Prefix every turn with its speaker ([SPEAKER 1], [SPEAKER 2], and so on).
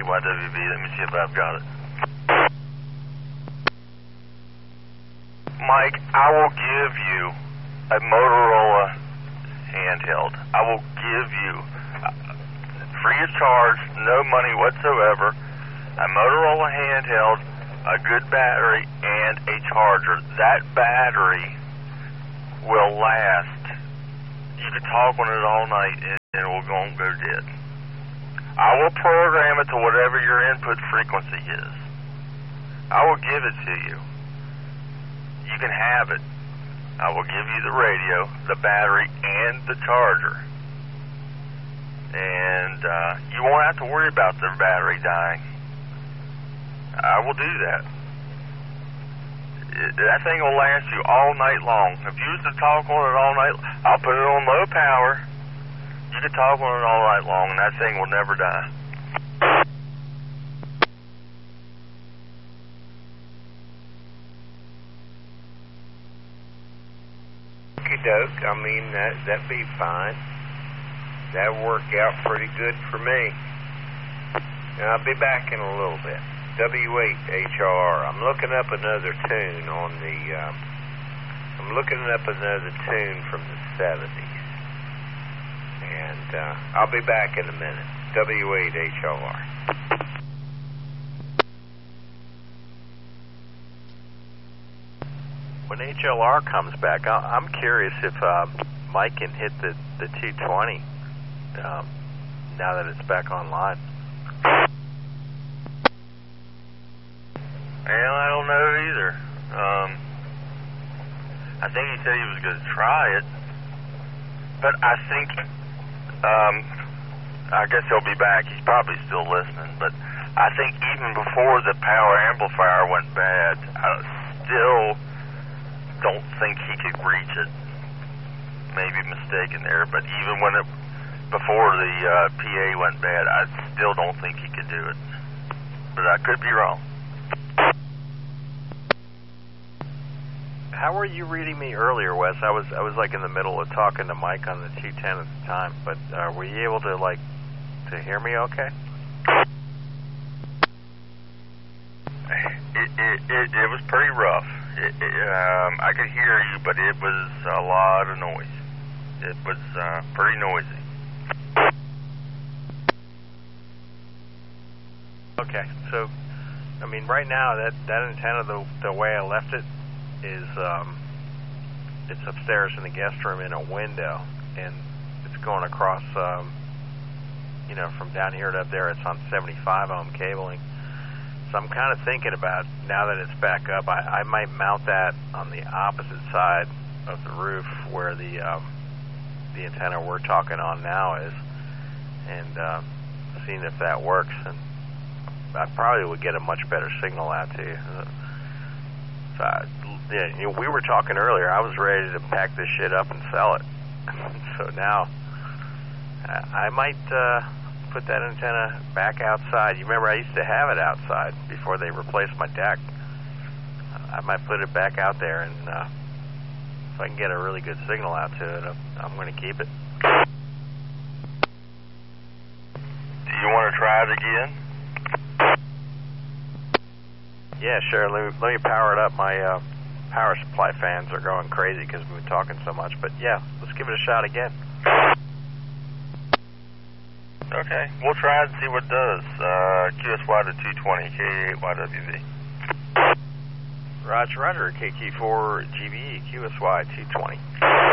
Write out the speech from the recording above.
[SPEAKER 1] KYWB. Let me see if I've got it. Mike, I will give you a Motorola handheld. I will give you, free of charge, no money whatsoever, a Motorola handheld, a good battery, and a charger. That battery will last. You can talk on it all night and it won't go dead. I will program it to whatever your input frequency is. I will give it to you. You can have it. I will give you the radio, the battery, and the charger. And you won't have to worry about the battery dying. I will do that. That thing will last you all night long. If you used to talk on it all night, I'll put it on low power. You can talk on it all night long, and that thing will never die.
[SPEAKER 2] Doke. I mean, that'd be fine. That'd work out pretty good for me. And I'll be back in a little bit. W8HR. I'm looking up another tune on the. I'm looking up another tune from the 70s. And I'll be back in a minute. W8HR.
[SPEAKER 3] When HLR comes back, I'm curious if Mike can hit the 220 now that it's back online.
[SPEAKER 1] Well, I don't know either. I think he said he was going to try it, but I think, I guess he'll be back. He's probably still listening, but I think even before the power amplifier went bad, I still don't think he could reach it. Maybe mistaken there, but even when before the PA went bad, I still don't think he could do it. But I could be wrong.
[SPEAKER 3] How were you reading me earlier, Wes? I was like in the middle of talking to Mike on the 210 at the time, but were you able to to hear me okay?
[SPEAKER 1] It was pretty rough. I could hear you, but it was a lot of noise. It was pretty noisy.
[SPEAKER 3] Okay, so I mean, right now that antenna, the way I left it is it's upstairs in the guest room in a window, and it's going across from down here to up there. It's on 75 ohm cabling. So I'm kind of thinking about, now that it's back up, I might mount that on the opposite side of the roof where the antenna we're talking on now is, and seeing if that works. And I probably would get a much better signal out to you. So we were talking earlier. I was ready to pack this shit up and sell it. So now I might put that antenna back outside. You remember I used to have it outside before they replaced my deck. I might put it back out there, and if I can get a really good signal out to it, I'm going to keep it.
[SPEAKER 1] Do you want to try it again?
[SPEAKER 3] Yeah, sure. Let me power it up. My power supply fans are going crazy because we've been talking so much. But yeah, let's give it a shot again.
[SPEAKER 1] Okay, we'll try it and see what it does. QSY to 220, K8YWV.
[SPEAKER 3] Roger, KT4 GBE, QSY 220.